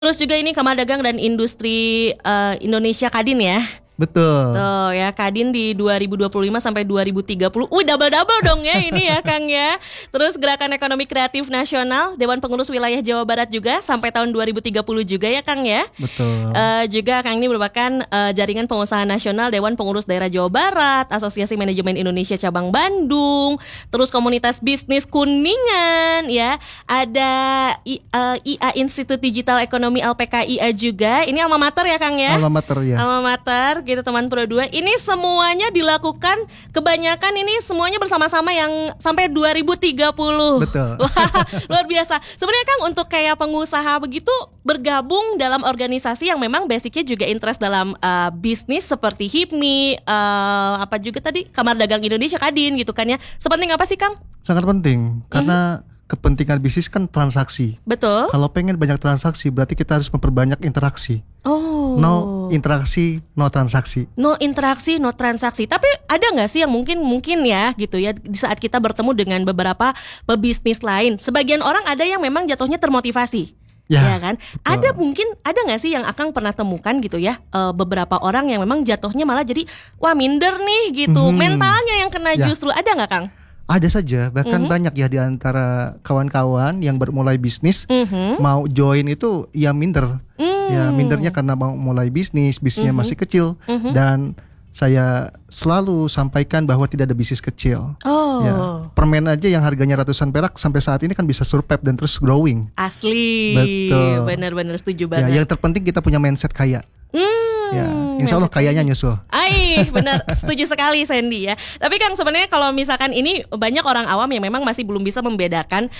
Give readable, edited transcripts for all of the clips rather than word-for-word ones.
Terus juga ini Kamar Dagang dan Industri Indonesia Kadin ya. Betul. Tuh ya, Kadin di 2025 sampai 2030. Wih, double-double dong ya ini ya Kang ya. Terus Gerakan Ekonomi Kreatif Nasional, Dewan Pengurus Wilayah Jawa Barat juga sampai tahun 2030 juga ya Kang ya. Betul. Juga Kang ini merupakan Jaringan Pengusaha Nasional Dewan Pengurus Daerah Jawa Barat, Asosiasi Manajemen Indonesia Cabang Bandung, terus Komunitas Bisnis Kuningan ya. Ada IA Institut Digital Ekonomi LPKIA juga. Ini alma mater ya Kang ya. Alma mater ya. Alma mater gitu teman Pro 2. Ini semuanya dilakukan, kebanyakan ini semuanya bersama-sama yang sampai 2030. Betul. Wah, luar biasa. Sebenarnya Kang untuk kayak pengusaha begitu bergabung dalam organisasi yang memang basicnya juga interest dalam bisnis seperti HIPMI, apa juga tadi Kamar Dagang Indonesia Kadin gitu kan ya. Sepenting apa sih Kang? Sangat penting karena kepentingan bisnis kan transaksi. Betul. Kalau pengen banyak transaksi berarti kita harus memperbanyak interaksi. Oh. No interaksi, no transaksi. No interaksi, no transaksi. Tapi ada nggak sih yang mungkin ya gitu ya di saat kita bertemu dengan beberapa pebisnis lain, sebagian orang ada yang memang jatuhnya termotivasi. Ya kan? Betul. Ada nggak sih yang Akang pernah temukan gitu ya, beberapa orang yang memang jatuhnya malah jadi wah minder nih gitu, mentalnya yang kena justru. Ada nggak Kang? Ada saja, bahkan banyak ya di antara kawan-kawan yang bermulai bisnis mau join itu ya minder. Ya mindernya karena mau mulai bisnisnya masih kecil dan saya selalu sampaikan bahwa tidak ada bisnis kecil. Ya, permen aja yang harganya ratusan perak sampai saat ini kan bisa survive dan terus growing. Asli. Betul. Benar-benar setuju Ya, banget. yang terpenting kita punya mindset kaya. Ya, insya Allah kayanya nyusul. Benar, setuju sekali Sandy ya. Tapi Kang sebenarnya kalau misalkan ini banyak orang awam yang memang masih belum bisa membedakan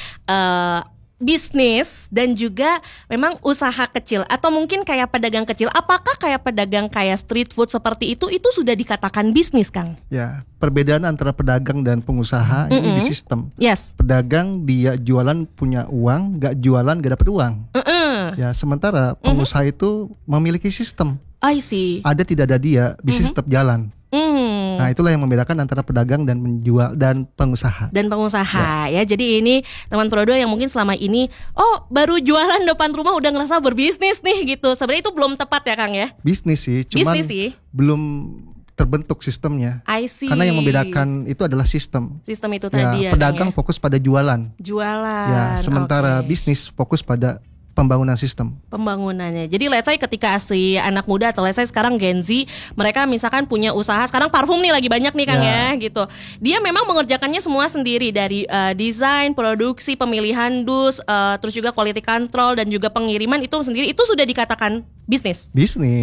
bisnis dan juga memang usaha kecil atau mungkin kayak pedagang kecil. Apakah kayak pedagang kayak street food seperti itu sudah dikatakan bisnis Kang? Ya, perbedaan antara pedagang dan pengusaha ini di sistem. Yes. Pedagang dia jualan punya uang, gak jualan gak dapat uang. Ya, sementara pengusaha itu memiliki sistem. I see. Ada tidak ada dia, bisnis tetap jalan. Nah, itulah yang membedakan antara pedagang dan menjual dan pengusaha. Ya. Jadi ini teman Pro 2 yang mungkin selama ini baru jualan depan rumah udah ngerasa berbisnis nih gitu. Sebenarnya itu belum tepat ya Kang ya. Bisnis sih, cuman belum terbentuk sistemnya. I see. Karena yang membedakan itu adalah sistem. Sistem itu tadi ya. Pedagang Kang, fokus pada jualan. Jualan. Sementara bisnis fokus pada pembangunan sistem. Pembangunannya. Jadi let's say ketika si anak muda atau let's say sekarang Gen Z, mereka misalkan punya usaha, sekarang parfum nih lagi banyak nih Kang ya gitu. Dia memang mengerjakannya semua sendiri dari desain, produksi, pemilihan dus, terus juga quality control dan juga pengiriman itu sendiri, itu sudah dikatakan bisnis.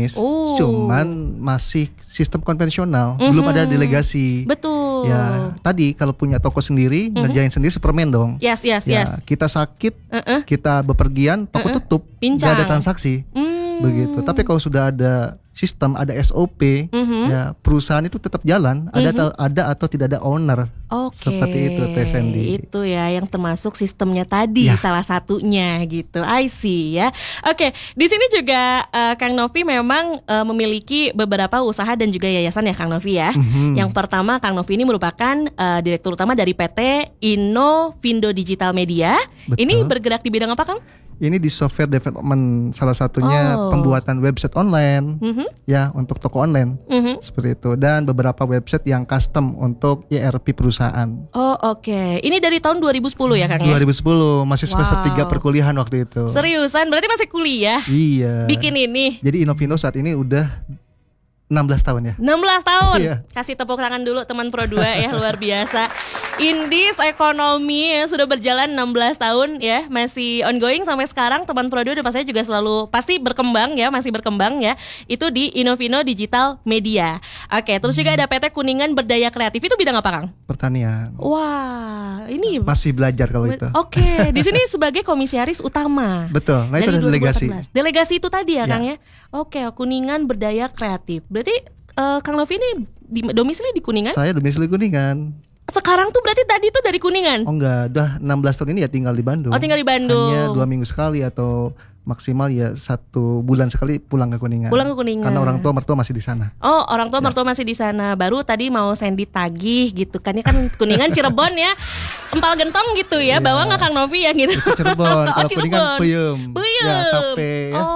Cuman masih sistem konvensional, belum ada delegasi. Betul. Ya, tadi kalau punya toko sendiri, ngerjain sendiri Superman dong. Yes. Kita sakit, kita bepergian, toko tutup, Pincang. gak ada transaksi. Begitu. Tapi kalau sudah ada sistem, ada SOP, ya perusahaan itu tetap jalan, ada atau tidak ada owner. Seperti itu Teh Sandy. Itu ya yang termasuk sistemnya tadi salah satunya gitu. I see ya. Oke, di sini juga Kang Novi memang memiliki beberapa usaha dan juga yayasan ya Kang Novi ya. Yang pertama Kang Novi ini merupakan direktur utama dari PT Innovindo Digital Media. Betul. Ini bergerak di bidang apa Kang? Ini di software development, salah satunya pembuatan website online, ya untuk toko online, seperti itu, dan beberapa website yang custom untuk ERP perusahaan. Oke. Ini dari tahun 2010 ya Kang ya? 2010, masih semester 3 perkuliahan waktu itu. Seriusan? Berarti masih kuliah? Iya. Bikin ini? Jadi Innovindo saat ini udah 16 tahun ya. 16 tahun. Iya. Kasih tepuk tangan dulu teman Pro 2 ya, luar biasa. Indis ekonomi yang sudah berjalan 16 tahun ya, masih ongoing sampai sekarang. Teman Pro 2 dan pastinya juga selalu pasti berkembang ya, masih berkembang ya. Itu di Innovindo Digital Media. Oke, terus juga ada PT Kuningan Berdaya Kreatif. Itu bidang apa Kang? Pertanian. Wah, ini masih belajar kalau itu. Oke, di sini sebagai komisaris utama. Betul. Nah, itu ada delegasi. Delegasi itu tadi ya Kang ya. Oke, Kuningan Berdaya Kreatif. Berarti Kang Novi ini domisili di Kuningan? Saya domisili Kuningan. Sekarang tuh berarti tadi tuh dari Kuningan? Oh enggak, udah 16 tahun ini ya tinggal di Bandung. Oh, tinggal di Bandung. Hanya 2 minggu sekali atau maksimal ya 1 bulan sekali pulang ke Kuningan. Pulang ke Kuningan. Karena orang tua mertua masih di sana. Oh, orang tua mertua masih di sana. Baru tadi mau Sandy tagih gitu kan. Ini kan Kuningan Cirebon ya. Empal gentong gitu ya. Bawa nggak Kang Novi ya gitu. Itu Cirebon. Kalau Cirebon. Kuningan peyem. Peyem. Ya, tape ya.